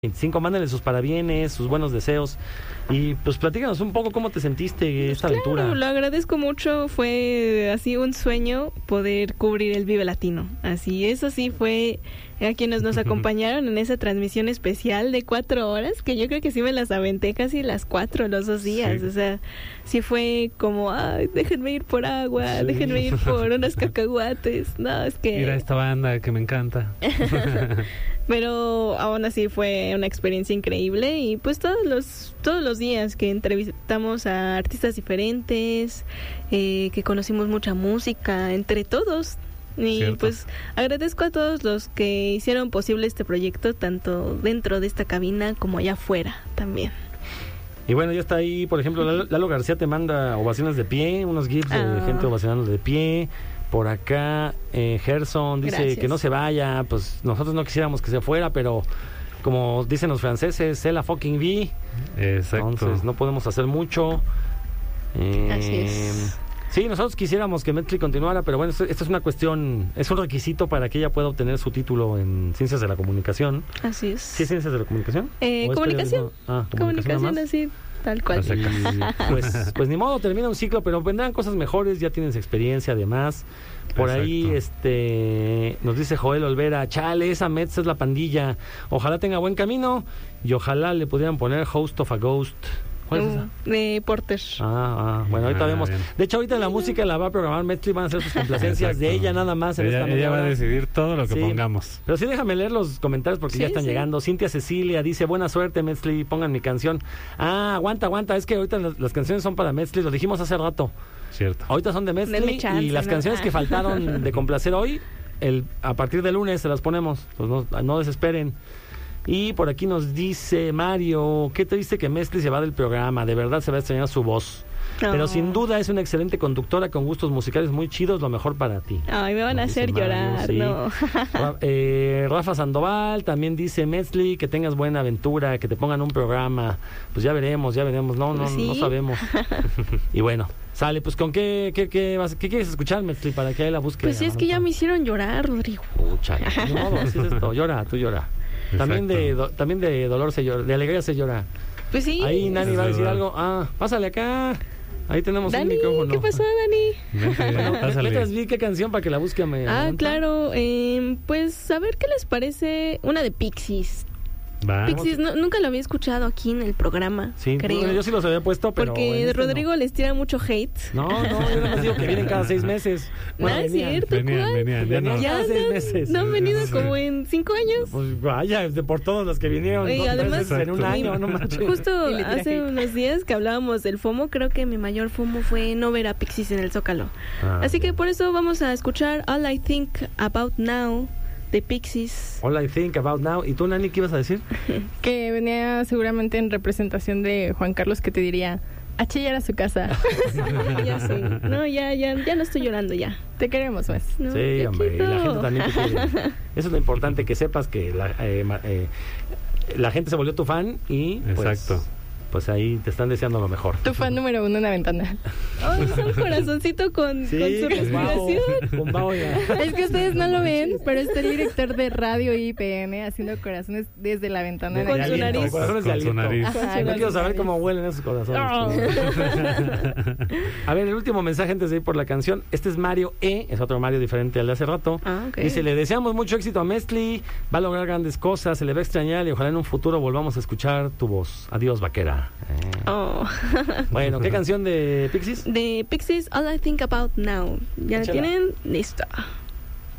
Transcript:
25, mándenle sus parabienes, sus buenos deseos y pues platícanos un poco cómo te sentiste esta aventura. Claro, lo agradezco mucho, fue así un sueño poder cubrir el Vive Latino, así, eso sí fue a quienes nos acompañaron en esa transmisión especial de 4 horas, que yo creo que sí me las aventé casi las 4 los 2 días, sí. O sea, sí fue como, ay, déjenme ir por agua, sí. Déjenme ir por unos cacahuates, no, es que... Mira esta banda que me encanta. Pero aún así fue una experiencia increíble y pues todos los días que entrevistamos a artistas diferentes, que conocimos mucha música entre todos. Y cierto. Pues agradezco a todos los que hicieron posible este proyecto, tanto dentro de esta cabina como allá afuera también. Y bueno, ya está ahí, por ejemplo, Lalo García te manda ovaciones de pie, unos gifs de gente ovacionando de pie. Por acá, Gerson dice Gracias. Que no se vaya, pues nosotros no quisiéramos que se fuera, pero como dicen los franceses, c'est la fucking vie. Exacto. Entonces no podemos hacer mucho. Así es. Sí, nosotros quisiéramos que Metli continuara, pero bueno, esto es una cuestión, es un requisito para que ella pueda obtener su título en Ciencias de la Comunicación. Así es. ¿Sí es Ciencias de la Comunicación? Comunicación. Comunicación así. Tal cual. Pues ni modo, termina un ciclo, pero vendrán cosas mejores, ya tienes experiencia además. Por Exacto. Ahí nos dice Joel Olvera, chale, esa Mets es la pandilla. Ojalá tenga buen camino y ojalá le pudieran poner Host of a Ghost. ¿Cuál es esa? De Porter. Bueno, ahorita vemos. Bien. De hecho, ahorita la música la va a programar Metli, van a hacer sus complacencias de ella nada más. Ella va a decidir todo lo que pongamos. Pero sí, déjame leer los comentarios porque ya están llegando. Cintia Cecilia dice, buena suerte, Metli, pongan mi canción. Aguanta, es que ahorita las canciones son para Metli, lo dijimos hace rato. Cierto. Ahorita son de Metli y las canciones que faltaron de complacer hoy, a partir del lunes se las ponemos. Pues no desesperen. Y por aquí nos dice Mario, qué triste que Metli se va del programa, de verdad se va a extrañar su voz. Pero sin duda es una excelente conductora con gustos musicales muy chidos, lo mejor para ti. Ay, me van a hacer llorar, sí. No. Rafa Sandoval también dice, Metli, que tengas buena aventura, que te pongan un programa. Pues ya veremos, no sabemos. Y bueno, sale, pues ¿con qué quieres escuchar, Metli, para que ahí la busque? Pues sí, es que ya me hicieron llorar, Rodrigo. Pucha, no, así es esto, tú llora. También de dolor se llora, de alegría se llora. Pues sí. Ahí Nani va a decir algo. Pásale acá. Ahí tenemos Dani, un micrófono. ¿Qué pasó, Dani? Bueno, mientras vi qué canción para que la busque. Claro. Pues a ver qué les parece una de Pixies. Pixies, nunca lo había escuchado aquí en el programa, sí, creo. Yo sí los había puesto, pero... Porque Rodrigo les tira mucho hate. No, yo les digo que vienen cada 6 meses. Bueno, es cierto, venían cada 6 meses. No han venido como en 5 años. Pues vaya, por todos los que vinieron. Y además, en un año, no manches. Justo hace unos días que hablábamos del FOMO, creo que mi mayor FOMO fue no ver a Pixies en el Zócalo. Así que por eso vamos a escuchar All I Think About Now de Pixies. All I Think About Now. ¿Y tú, Nani, qué ibas a decir? Que venía seguramente en representación de Juan Carlos, que te diría, H ya era su casa. Ya sé. No, ya no estoy llorando ya. Te queremos más. No, sí, hombre, y la gente también te quiere. Eso es lo importante, que sepas que la gente se volvió tu fan y Exacto. Pues ahí te están deseando lo mejor. Tu fan número 1 en la ventana. Es un corazoncito con su respiración. Es que ustedes no lo ven, pero está el director de Radio IPN haciendo corazones desde la ventana. Con su nariz. Corazones de aliento. No quiero saber cómo huelen esos corazones. A ver, el último mensaje antes de ir por la canción. Este es Mario E. Es otro Mario diferente al de hace rato. Okay. Dice, le deseamos mucho éxito a Metli. Va a lograr grandes cosas. Se le va a extrañar y ojalá en un futuro volvamos a escuchar tu voz. Adiós, vaquera. Bueno, ¿qué canción de Pixies? De Pixies, All I Think About Now. ¿Ya la tienen? Listo.